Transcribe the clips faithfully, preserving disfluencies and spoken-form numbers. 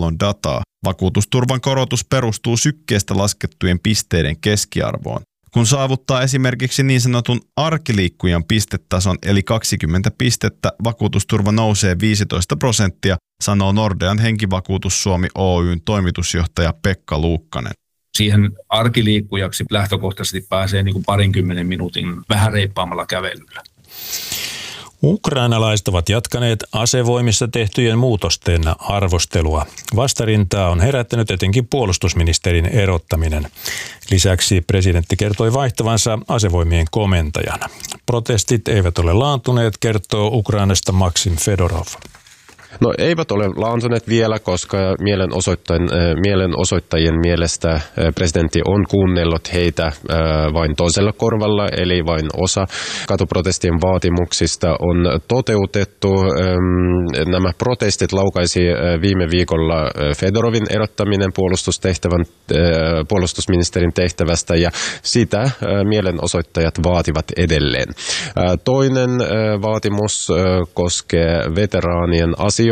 terveydenhuollon dataa. Vakuutusturvan korotus perustuu sykkeestä laskettujen pisteiden keskiarvoon. Kun saavuttaa esimerkiksi niin sanotun arkiliikkujan pistetason eli kaksikymmentä pistettä, vakuutusturva nousee viisitoista prosenttia, sanoo Nordean Henkivakuutus Suomi Oy:n toimitusjohtaja Pekka Luukkanen. Siihen arkiliikkujaksi lähtökohtaisesti pääsee niin kuin parinkymmenen minuutin vähän reippaamalla kävelyllä. Ukrainalaiset ovat jatkaneet asevoimissa tehtyjen muutosten arvostelua. Vastarintaa on herättänyt etenkin puolustusministerin erottaminen. Lisäksi presidentti kertoi vaihtavansa asevoimien komentajana. Protestit eivät ole laantuneet, kertoo Ukrainasta Maksim Fedorov. No eivät ole laantuneet vielä, koska mielenosoittajien, mielenosoittajien mielestä presidentti on kuunnellut heitä vain toisella korvalla, eli vain osa katuprotestien vaatimuksista on toteutettu. Nämä protestit laukaisi viime viikolla Fedorovin erottaminen puolustustehtävän, puolustusministerin tehtävästä, ja sitä mielenosoittajat vaativat edelleen. Toinen vaatimus koskee veteraanien asioita.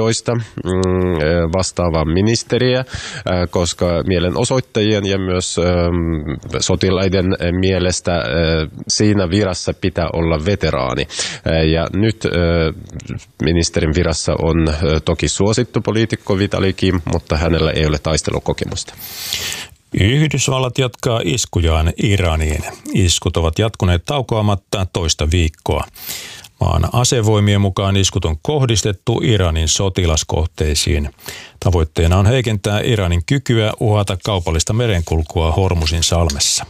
Vastaavaa ministeriä, koska mielenosoittajien ja myös sotilaiden mielestä siinä virassa pitää olla veteraani. Ja nyt ministerin virassa on toki suosittu poliitikko Vitali Kim, mutta hänellä ei ole taistelukokemusta. Yhdysvallat jatkaa iskujaan Iraniin. Iskut ovat jatkuneet taukoamatta toista viikkoa. Maan asevoimien mukaan iskut on kohdistettu Iranin sotilaskohteisiin. Tavoitteena on heikentää Iranin kykyä uhata kaupallista merenkulkua Hormuzin salmessa.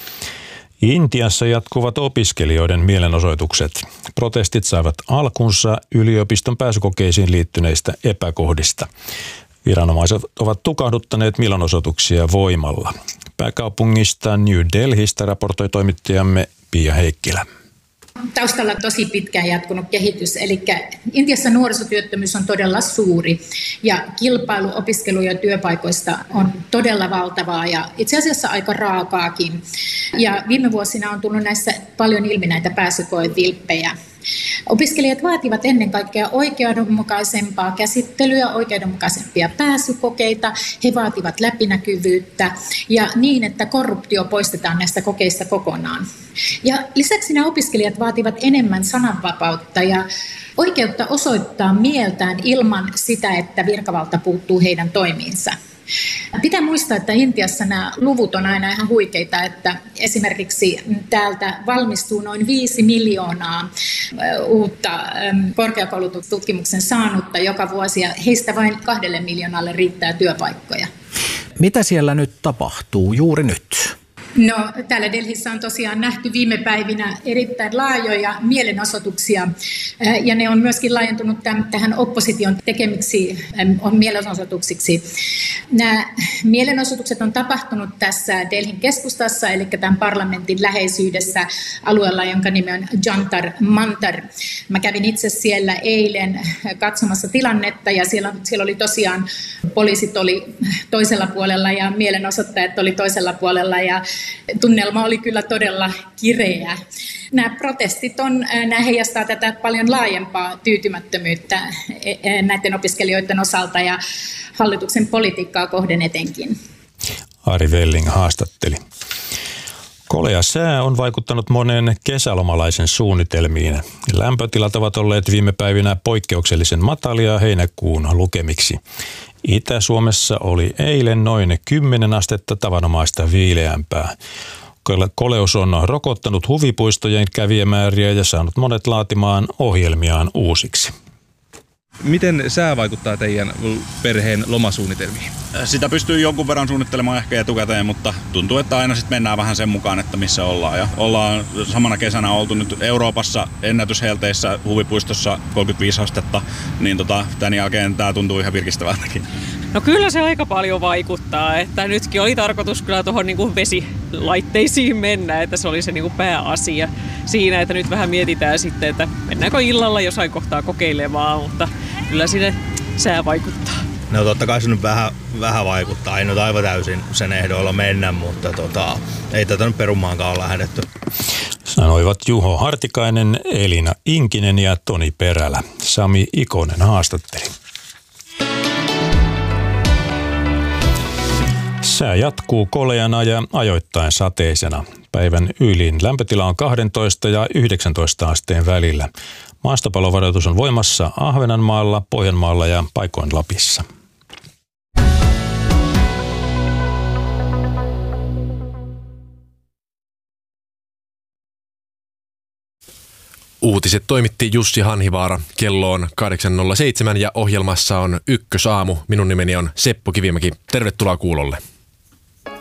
Intiassa jatkuvat opiskelijoiden mielenosoitukset. Protestit saivat alkunsa yliopiston pääsykokeisiin liittyneistä epäkohdista. Viranomaiset ovat tukahduttaneet mielenosoituksia voimalla. Pääkaupungista New Delhistä raportoi toimittajamme Pia Heikkilä. Taustalla tosi pitkään jatkunut kehitys, eli Intiassa nuorisotyöttömyys on todella suuri ja kilpailu opiskelu- ja työpaikoista on todella valtavaa ja itse asiassa aika raakaakin. Ja viime vuosina on tullut näissä paljon ilmi näitä pääsykoevilppejä. Opiskelijat vaativat ennen kaikkea oikeudenmukaisempaa käsittelyä, oikeudenmukaisempia pääsykokeita. He vaativat läpinäkyvyyttä ja niin, että korruptio poistetaan näistä kokeista kokonaan. Ja lisäksi nämä opiskelijat vaativat enemmän sananvapautta ja oikeutta osoittaa mieltään ilman sitä, että virkavalta puuttuu heidän toimiinsa. Pitää muistaa, että Intiassa nämä luvut on aina ihan huikeita, että esimerkiksi täältä valmistuu noin viisi miljoonaa uutta korkeakoulutustutkimuksen saanutta joka vuosi ja heistä vain kahdelle miljoonalle riittää työpaikkoja. Mitä siellä nyt tapahtuu juuri nyt? No, täällä Delhissä on tosiaan nähty viime päivinä erittäin laajoja mielenosoituksia ja ne on myöskin laajentunut tähän opposition tekemiksi mielenosoituksiksi. Nämä mielenosoitukset on tapahtunut tässä Delhin keskustassa, eli tämän parlamentin läheisyydessä alueella, jonka nimi on Jantar Mantar. Mä kävin itse siellä eilen katsomassa tilannetta ja siellä, siellä oli tosiaan poliisit oli toisella puolella ja mielenosoittajat oli toisella puolella ja tunnelma oli kyllä todella kireä. Nämä protestit on, nämä heijastaa tätä paljon laajempaa tyytymättömyyttä näiden opiskelijoiden osalta ja hallituksen politiikkaa kohden etenkin. Ari Velling haastatteli. Kolea sää on vaikuttanut monen kesälomalaisen suunnitelmiin. Lämpötilat ovat olleet viime päivinä poikkeuksellisen matalia heinäkuun lukemiksi. Itä-Suomessa oli eilen noin kymmenen astetta tavanomaista viileämpää. Koleus on rokottanut huvipuistojen kävijämääriä ja saanut monet laatimaan ohjelmiaan uusiksi. Miten sää vaikuttaa teidän perheen lomasuunnitelmiin? Sitä pystyy jonkun verran suunnittelemaan ehkä etukäteen, mutta tuntuu, että aina sitten mennään vähän sen mukaan, että missä ollaan. Ja ollaan samana kesänä oltu nyt Euroopassa ennätyshelteissä huvipuistossa kolmekymmentäviisi astetta, niin tota, tämän jälkeen tämä tuntuu ihan virkistävältäkin. No kyllä se aika paljon vaikuttaa, että nytkin oli tarkoitus kyllä tuohon niin vesilaitteisiin mennä, että se oli se niin kuin pääasia siinä, että nyt vähän mietitään sitten, että mennäänkö illalla jossain kohtaa kokeilemaan, mutta kyllä sinne sää vaikuttaa. No totta kai se nyt vähän, vähän vaikuttaa, ei nyt aivan täysin sen ehdoilla mennä, mutta tota, ei tätä nyt perumaankaan ole lähdetty. Sanoivat Juho Hartikainen, Elina Inkinen ja Toni Perälä. Sami Ikonen haastatteli. Sää jatkuu koleana ja ajoittain sateisena. Päivän ylin lämpötila on kaksitoista ja yhdeksäntoista asteen välillä. Maastopalovaroitus on voimassa Ahvenanmaalla, Pohjanmaalla ja paikoin Lapissa. Uutiset toimitti Jussi Hanhivaara. Kello on kahdeksan nolla seitsemän ja ohjelmassa on Ykkösaamu. Minun nimeni on Seppo Kivimäki. Tervetuloa kuulolle.